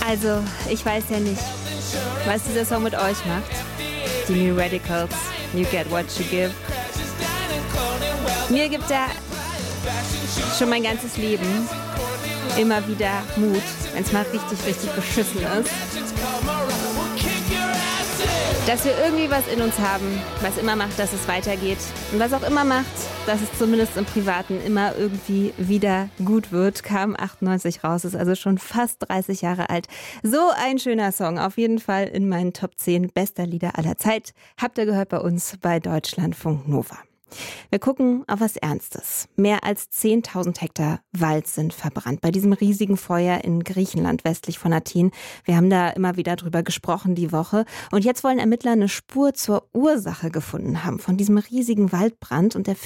Also, ich weiß ja nicht, was dieser Song mit euch macht. Die New Radicals, You Get What You Give. Mir gibt er schon mein ganzes Leben immer wieder Mut, wenn es mal richtig, richtig beschissen ist. Dass wir irgendwie was in uns haben, was immer macht, dass es weitergeht. Und was auch immer macht, dass es zumindest im Privaten immer irgendwie wieder gut wird. Kam 98 raus, ist also schon fast 30 Jahre alt. So ein schöner Song, auf jeden Fall in meinen Top 10 bester Lieder aller Zeit. Habt ihr gehört bei uns bei Deutschlandfunk Nova. Wir gucken auf was Ernstes. Mehr als 10.000 Hektar Wald sind verbrannt bei diesem riesigen Feuer in Griechenland westlich von Athen. Wir haben da immer wieder drüber gesprochen die Woche. Und jetzt wollen Ermittler eine Spur zur Ursache gefunden haben von diesem riesigen Waldbrand. Und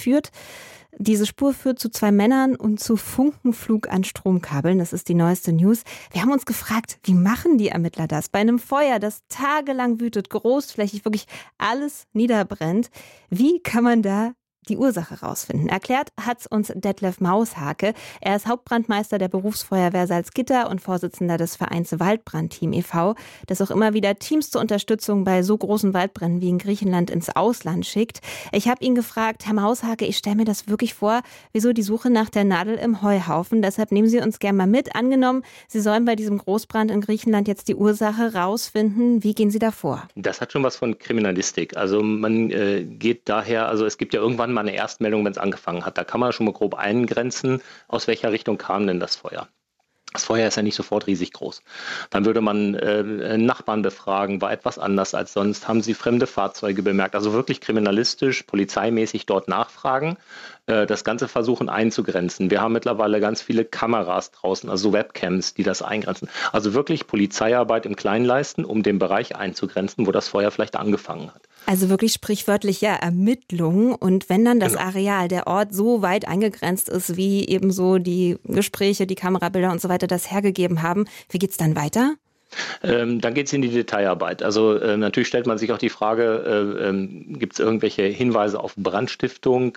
diese Spur führt zu 2 Männern und zu Funkenflug an Stromkabeln. Das ist die neueste News. Wir haben uns gefragt, wie machen die Ermittler das? Bei einem Feuer, das tagelang wütet, großflächig wirklich alles niederbrennt. Wie kann man da die Ursache rausfinden? Erklärt hat's uns Detlef Maushake. Er ist Hauptbrandmeister der Berufsfeuerwehr Salzgitter und Vorsitzender des Vereins Waldbrandteam e.V., das auch immer wieder Teams zur Unterstützung bei so großen Waldbränden wie in Griechenland ins Ausland schickt. Ich habe ihn gefragt, Herr Maushake, ich stelle mir das wirklich vor, wieso die Suche nach der Nadel im Heuhaufen. Deshalb nehmen Sie uns gerne mal mit. Angenommen, Sie sollen bei diesem Großbrand in Griechenland jetzt die Ursache rausfinden. Wie gehen Sie da vor? Das hat schon was von Kriminalistik. Also man geht daher, also es gibt ja irgendwann mal eine Erstmeldung, wenn es angefangen hat. Da kann man schon mal grob eingrenzen, aus welcher Richtung kam denn das Feuer. Das Feuer ist ja nicht sofort riesig groß. Dann würde man Nachbarn befragen, war etwas anders als sonst, haben sie fremde Fahrzeuge bemerkt, also wirklich kriminalistisch, polizeimäßig dort nachfragen, das Ganze versuchen einzugrenzen. Wir haben mittlerweile ganz viele Kameras draußen, also Webcams, die das eingrenzen. Also wirklich Polizeiarbeit im Kleinen leisten, um den Bereich einzugrenzen, wo das Feuer vielleicht angefangen hat. Also wirklich sprichwörtlich Ermittlungen. Und wenn dann das Areal, der Ort so weit eingegrenzt ist, wie eben so die Gespräche, die Kamerabilder und so weiter das hergegeben haben, wie geht's dann weiter? Dann geht es in die Detailarbeit. Also natürlich stellt man sich auch die Frage, gibt es irgendwelche Hinweise auf Brandstiftung,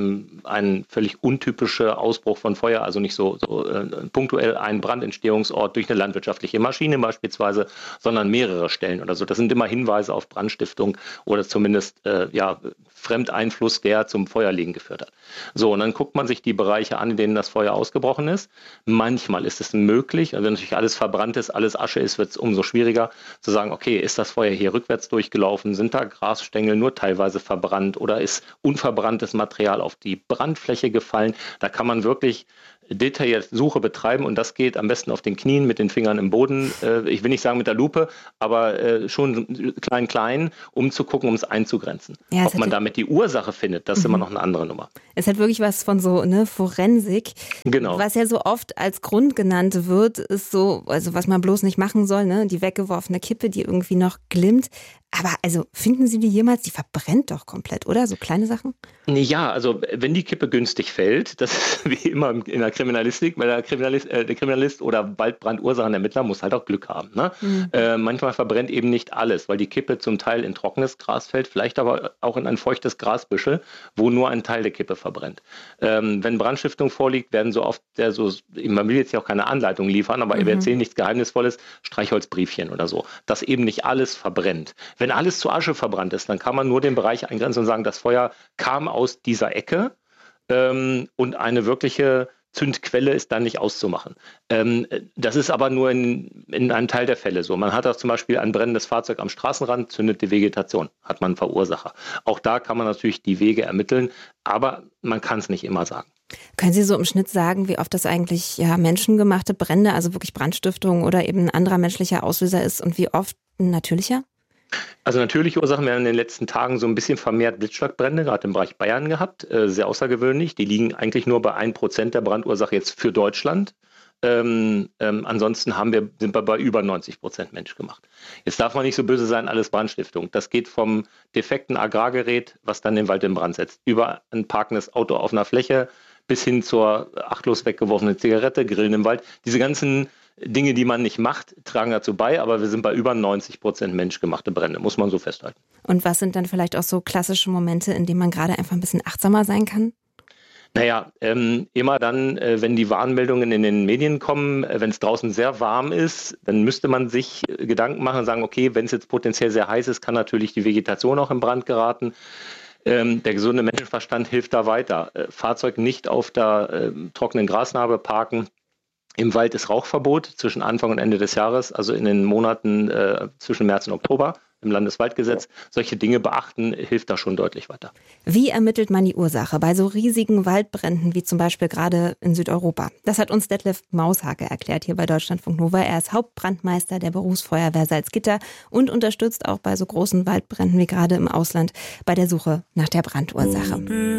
ein völlig untypischer Ausbruch von Feuer, also nicht so punktuell ein Brandentstehungsort durch eine landwirtschaftliche Maschine beispielsweise, sondern mehrere Stellen oder so. Das sind immer Hinweise auf Brandstiftung oder zumindest Fremdeinfluss, der zum Feuerlegen geführt hat. So, und dann guckt man sich die Bereiche an, in denen das Feuer ausgebrochen ist. Manchmal ist es möglich, also wenn natürlich alles verbrannt ist, alles Asche ist, wird es umso schwieriger zu sagen, okay, ist das Feuer hier rückwärts durchgelaufen, sind da Grasstängel nur teilweise verbrannt oder ist unverbranntes Material auf die Brandfläche gefallen? Da kann man wirklich detailliert Suche betreiben und das geht am besten auf den Knien mit den Fingern im Boden. Ich will nicht sagen mit der Lupe, aber schon klein, um zu gucken, um es einzugrenzen. Ja, ob man damit die Ursache findet, das ist immer noch eine andere Nummer. Es hat wirklich was von so Forensik. Genau. Was ja so oft als Grund genannt wird, ist so, also was man bloß nicht machen soll, die weggeworfene Kippe, die irgendwie noch glimmt. Aber also finden Sie die jemals? Die verbrennt doch komplett, oder? So kleine Sachen? Ja, also wenn die Kippe günstig fällt, das ist wie immer in der Kriminalistik, weil der Kriminalist oder Waldbrandursachenermittler muss halt auch Glück haben. Ne? Manchmal verbrennt eben nicht alles, weil die Kippe zum Teil in trockenes Gras fällt, vielleicht aber auch in ein feuchtes Grasbüschel, wo nur ein Teil der Kippe verbrennt. Wenn Brandstiftung vorliegt, werden so oft, man will jetzt ja auch keine Anleitung liefern, aber wir erzählen nichts Geheimnisvolles, Streichholzbriefchen oder so, dass eben nicht alles verbrennt. Wenn alles zu Asche verbrannt ist, dann kann man nur den Bereich eingrenzen und sagen, das Feuer kam aus dieser Ecke und eine wirkliche Zündquelle ist dann nicht auszumachen. Das ist aber nur in einem Teil der Fälle so. Man hat auch zum Beispiel ein brennendes Fahrzeug am Straßenrand, zündet die Vegetation, hat man einen Verursacher. Auch da kann man natürlich die Wege ermitteln, aber man kann es nicht immer sagen. Können Sie so im Schnitt sagen, wie oft das eigentlich menschengemachte Brände, also wirklich Brandstiftung oder eben ein anderer menschlicher Auslöser ist und wie oft ein natürlicher? Also natürliche Ursachen, wir haben in den letzten Tagen so ein bisschen vermehrt Blitzschlagbrände, gerade im Bereich Bayern gehabt, sehr außergewöhnlich. Die liegen eigentlich nur bei 1% der Brandursache jetzt für Deutschland. Ansonsten sind wir bei über 90% menschgemacht. Jetzt darf man nicht so böse sein, alles Brandstiftung. Das geht vom defekten Agrargerät, was dann den Wald in Brand setzt, über ein parkendes Auto auf einer Fläche bis hin zur achtlos weggeworfenen Zigarette, Grillen im Wald. Diese ganzen Dinge, die man nicht macht, tragen dazu bei, aber wir sind bei über 90% menschgemachte Brände, muss man so festhalten. Und was sind dann vielleicht auch so klassische Momente, in denen man gerade einfach ein bisschen achtsamer sein kann? Naja, immer dann, wenn die Warnmeldungen in den Medien kommen, wenn es draußen sehr warm ist, dann müsste man sich Gedanken machen und sagen, okay, wenn es jetzt potenziell sehr heiß ist, kann natürlich die Vegetation auch in Brand geraten. Der gesunde Menschenverstand hilft da weiter. Fahrzeug nicht auf der trockenen Grasnarbe parken. Im Wald ist Rauchverbot zwischen Anfang und Ende des Jahres, also in den Monaten zwischen März und Oktober im Landeswaldgesetz. Solche Dinge beachten, hilft da schon deutlich weiter. Wie ermittelt man die Ursache bei so riesigen Waldbränden wie zum Beispiel gerade in Südeuropa? Das hat uns Detlef Maushake erklärt hier bei Deutschlandfunk Nova. Er ist Hauptbrandmeister der Berufsfeuerwehr Salzgitter und unterstützt auch bei so großen Waldbränden wie gerade im Ausland bei der Suche nach der Brandursache.